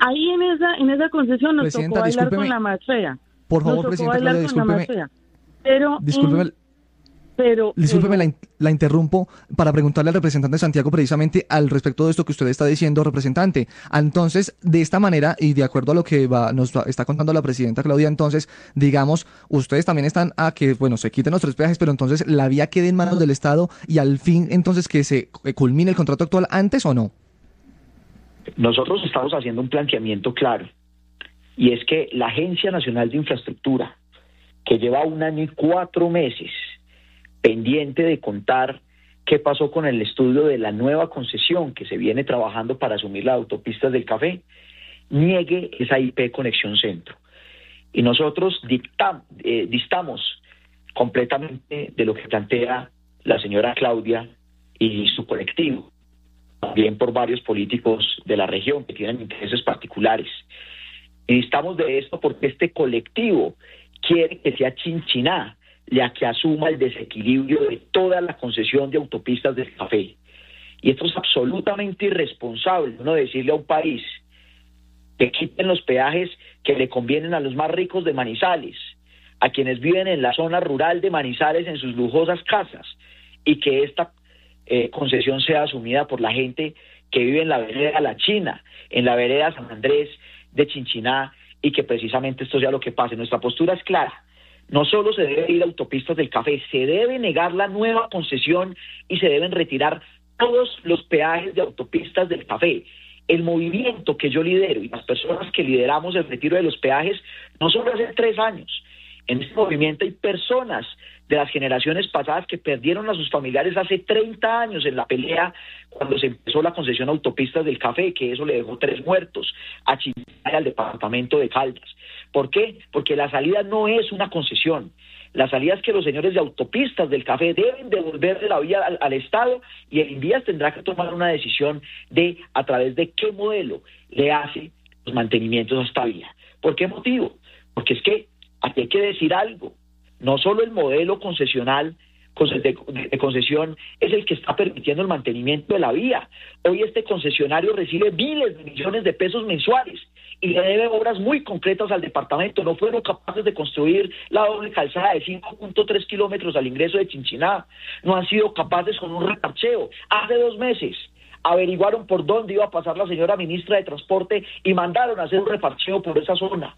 Ahí en esa concesión nos Presidenta, tocó bailar discúlpeme, con la más fea. por favor, Nos tocó Presidenta bailar Claudia, con la más discúlpeme. fea. Discúlpeme, la interrumpo para preguntarle al representante Santiago precisamente al respecto de esto que usted está diciendo, representante. Entonces, de esta manera, y de acuerdo a lo que está contando la presidenta Claudia, entonces, digamos, ustedes también están a que, bueno, se quiten los 3 peajes, pero entonces la vía quede en manos del Estado y al fin, entonces, que se culmine el contrato actual antes o no. Nosotros estamos haciendo un planteamiento claro, y es que la Agencia Nacional de Infraestructura, que lleva 1 año y 4 meses pendiente de contar qué pasó con el estudio de la nueva concesión que se viene trabajando para asumir las autopistas del Café, niegue esa IP Conexión Centro. Y nosotros distamos completamente de lo que plantea la señora Claudia y su colectivo, también por varios políticos de la región que tienen intereses particulares. Y distamos de esto porque este colectivo quiere que sea Chinchiná la que asuma el desequilibrio de toda la concesión de autopistas del Café. Y esto es absolutamente irresponsable, uno decirle a un país que quiten los peajes que le convienen a los más ricos de Manizales, a quienes viven en la zona rural de Manizales en sus lujosas casas, y que esta concesión sea asumida por la gente que vive en la vereda La China, en la vereda San Andrés de Chinchiná, y que precisamente esto sea lo que pase. Nuestra postura es clara. No solo se debe ir a autopistas del Café, se debe negar la nueva concesión y se deben retirar todos los peajes de autopistas del Café. El movimiento que yo lidero y las personas que lideramos el retiro de los peajes no solo hace 3 años. En este movimiento hay personas de las generaciones pasadas que perdieron a sus familiares hace 30 años en la pelea cuando se empezó la concesión a autopistas del Café, que eso le dejó 3 muertos a Chinchiná y al departamento de Caldas. ¿Por qué? Porque la salida no es una concesión. La salida es que los señores de autopistas del Café deben devolverle la vía al Estado, y el Invías tendrá que tomar una decisión de a través de qué modelo le hace los mantenimientos a esta vía. ¿Por qué motivo? Porque es que aquí hay que decir algo. No solo el modelo concesional de concesión es el que está permitiendo el mantenimiento de la vía. Hoy este concesionario recibe miles de millones de pesos mensuales y le debe obras muy concretas al departamento. No fueron capaces de construir la doble calzada de 5.3 kilómetros al ingreso de Chinchiná. No han sido capaces con un reparcheo. Hace 2 meses averiguaron por dónde iba a pasar la señora ministra de Transporte y mandaron a hacer un reparcheo por esa zona.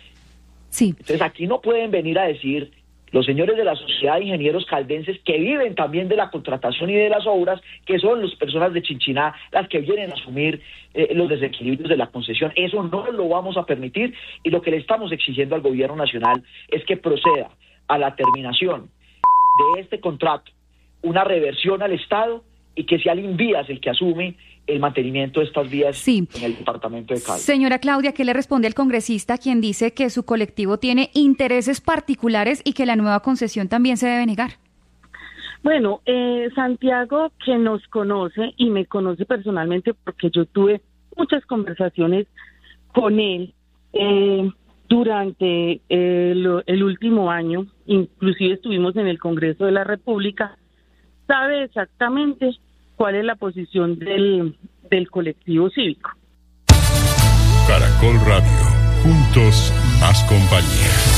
Sí. Entonces aquí no pueden venir a decir los señores de la Sociedad de Ingenieros Caldenses, que viven también de la contratación y de las obras, que son las personas de Chinchiná las que vienen a asumir los desequilibrios de la concesión. Eso no lo vamos a permitir, y lo que le estamos exigiendo al gobierno nacional es que proceda a la terminación de este contrato, una reversión al Estado, y que sea el Invías el que asume el mantenimiento de estas vías en el departamento de Caldas. Señora Claudia, ¿qué le responde el congresista quien dice que su colectivo tiene intereses particulares y que la nueva concesión también se debe negar? Bueno, Santiago, que nos conoce y me conoce personalmente porque yo tuve muchas conversaciones con él durante el último año, inclusive estuvimos en el Congreso de la República, sabe exactamente cuál es la posición del colectivo cívico. Caracol Radio, juntos más compañía.